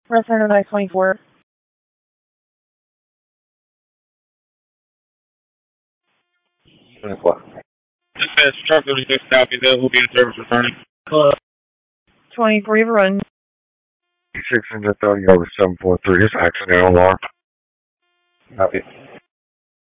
Return of 24. What? Dispatch, truck 36 copy, that will be in service returning. 24, you have a run. 630 over 743 is accidental alarm. Copy.